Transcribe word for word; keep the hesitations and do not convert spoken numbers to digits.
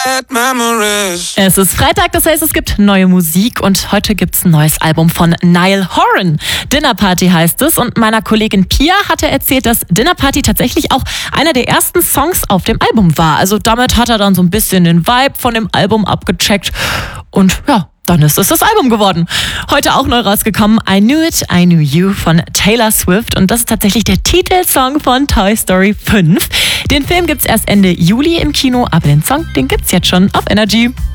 bad memories. Es ist Freitag, das heißt, es gibt neue Musik und heute gibt's ein neues Album von Niall Horan. Dinner Party heißt es und meiner Kollegin Pia hatte erzählt, dass Dinner Party tatsächlich auch einer der ersten Songs auf dem Album war. Also damit hat er dann so ein bisschen den Vibe von dem Album abgecheckt und ja, dann ist es das Album geworden. Heute auch neu rausgekommen, I Knew It, I Knew You von Taylor Swift. Und das ist tatsächlich der Titelsong von Toy Story fünf. Den Film gibt's erst Ende Juli im Kino, aber den Song, den gibt's jetzt schon auf Energy.